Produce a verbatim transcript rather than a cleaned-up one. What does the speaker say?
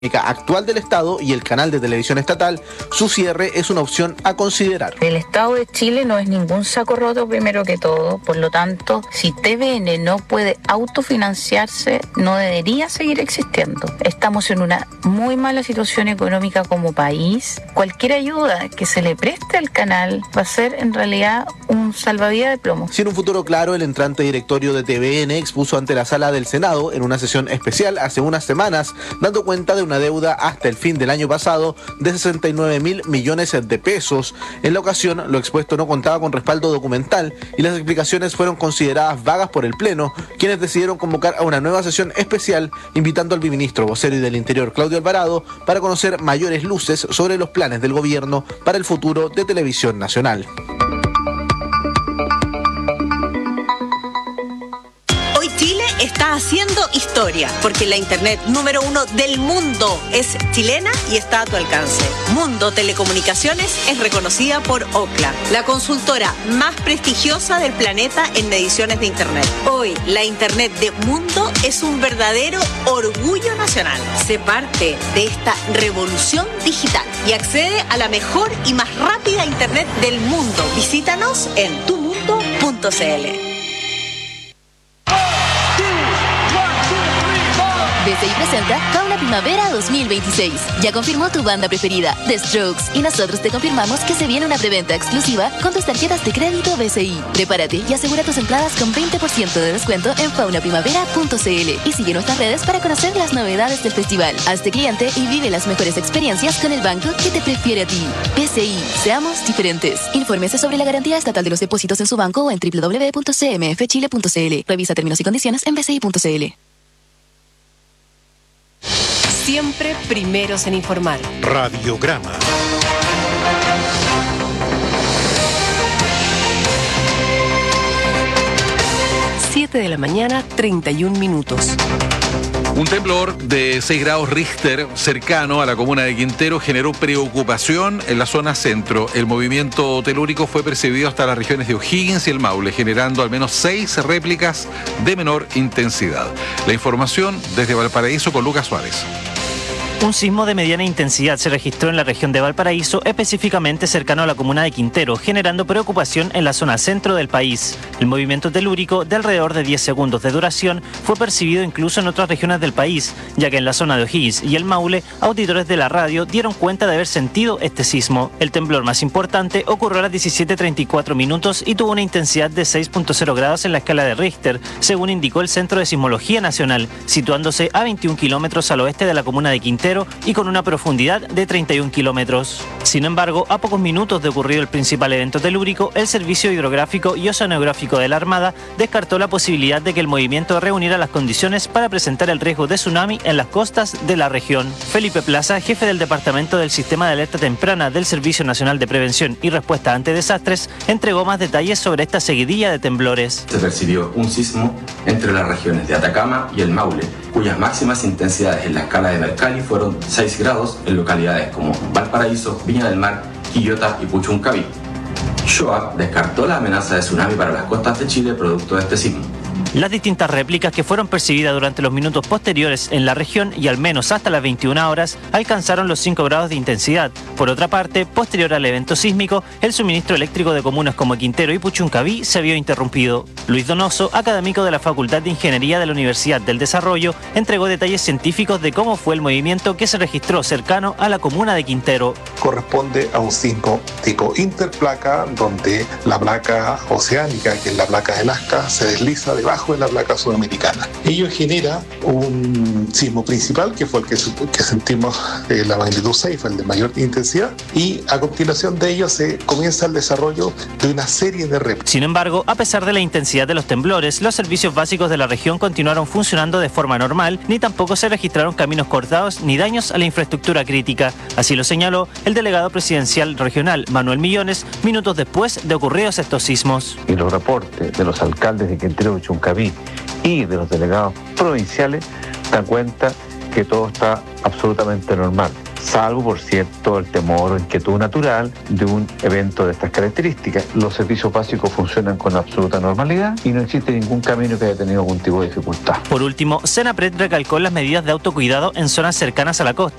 actual del Estado y el canal de televisión estatal, su cierre es una opción a considerar. El Estado de Chile no es ningún saco roto, primero que todo, por lo tanto, si T V N no puede autofinanciarse, no debería seguir existiendo. Estamos en una muy mala situación económica como país. Cualquier ayuda que se le preste al canal va a ser en realidad un salvavidas de plomo. Sin un futuro claro, el entrante directorio de T V N expuso ante la sala del Senado en una sesión especial hace unas semanas, dando cuenta de una deuda hasta el fin del año pasado de sesenta y nueve mil millones de pesos. En la ocasión, lo expuesto no contaba con respaldo documental y las explicaciones fueron consideradas vagas por el Pleno, quienes decidieron convocar a una nueva sesión especial, invitando al viceministro vocero y del Interior, Claudio Alvarado, para conocer mayores luces sobre los planes del gobierno para el futuro de Televisión Nacional. Está haciendo historia, porque la internet número uno del mundo es chilena y está a tu alcance. Mundo Telecomunicaciones es reconocida por Ookla, la consultora más prestigiosa del planeta en mediciones de internet. Hoy, la internet de Mundo es un verdadero orgullo nacional. Sé parte de esta revolución digital y accede a la mejor y más rápida internet del mundo. Visítanos en tu mundo punto c l. B C I presenta Fauna Primavera dos mil veintiséis. Ya confirmó tu banda preferida, The Strokes, y nosotros te confirmamos que se viene una preventa exclusiva con tus tarjetas de crédito B C I. Prepárate y asegura tus entradas con veinte por ciento de descuento en fauna primavera punto c l y sigue nuestras redes para conocer las novedades del festival. Hazte cliente y vive las mejores experiencias con el banco que te prefiere a ti. B C I, seamos diferentes. Infórmese sobre la garantía estatal de los depósitos en su banco o en doble u doble u doble u punto c m f chile punto c l. Revisa términos y condiciones en b c i punto c l. Siempre primeros en informar. Radiograma. siete de la mañana, treinta y un minutos. Un temblor de seis grados Richter cercano a la comuna de Quintero generó preocupación en la zona centro. El movimiento telúrico fue percibido hasta las regiones de O'Higgins y el Maule, generando al menos seis réplicas de menor intensidad. La información desde Valparaíso con Lucas Suárez. Un sismo de mediana intensidad se registró en la región de Valparaíso, específicamente cercano a la comuna de Quintero, generando preocupación en la zona centro del país. El movimiento telúrico, de alrededor de diez segundos de duración, fue percibido incluso en otras regiones del país, ya que en la zona de O'Higgins y el Maule, auditores de la radio dieron cuenta de haber sentido este sismo. El temblor más importante ocurrió a las diecisiete treinta y cuatro minutos y tuvo una intensidad de seis punto cero grados en la escala de Richter, según indicó el Centro de Sismología Nacional, situándose a veintiún kilómetros al oeste de la comuna de Quintero y con una profundidad de treinta y un kilómetros. Sin embargo, a pocos minutos de ocurrido el principal evento telúrico, el Servicio Hidrográfico y Oceanográfico de la Armada descartó la posibilidad de que el movimiento reuniera las condiciones para presentar el riesgo de tsunami en las costas de la región. Felipe Plaza, jefe del Departamento del Sistema de Alerta Temprana del Servicio Nacional de Prevención y Respuesta ante Desastres, entregó más detalles sobre esta seguidilla de temblores. Se percibió un sismo entre las regiones de Atacama y el Maule, cuyas máximas intensidades en la escala de Mercalli fueron seis grados en localidades como Valparaíso, Viña del Mar, Quillota y Puchuncaví. SHOAC descartó la amenaza de tsunami para las costas de Chile producto de este sismo. Las distintas réplicas que fueron percibidas durante los minutos posteriores en la región y al menos hasta las veintiuna horas alcanzaron los cinco grados de intensidad. Por otra parte, posterior al evento sísmico, el suministro eléctrico de comunas como Quintero y Puchuncaví se vio interrumpido. Luis Donoso, académico de la Facultad de Ingeniería de la Universidad del Desarrollo, entregó detalles científicos de cómo fue el movimiento que se registró cercano a la comuna de Quintero. Corresponde a un sismo tipo interplaca, donde la placa oceánica, que es la placa de Nazca, se desliza debajo de la placa sudamericana. Ello genera un sismo principal, que fue el que, que sentimos eh, la magnitud seis, fue el de mayor intensidad, y a continuación de ello se comienza el desarrollo de una serie de réplicas. Sin embargo, a pesar de la intensidad de los temblores, los servicios básicos de la región continuaron funcionando de forma normal, ni tampoco se registraron caminos cortados ni daños a la infraestructura crítica. Así lo señaló el delegado presidencial regional, Manuel Millones, minutos después de ocurridos estos sismos. Y los reportes de los alcaldes de Quintero y Chuncaví y de los delegados provinciales dan cuenta que todo está absolutamente normal. salvo, por cierto, el temor o inquietud natural de un evento de estas características. Los servicios básicos funcionan con absoluta normalidad y no existe ningún camino que haya tenido algún tipo de dificultad. Por último, Senapred recalcó las medidas de autocuidado en zonas cercanas a la costa.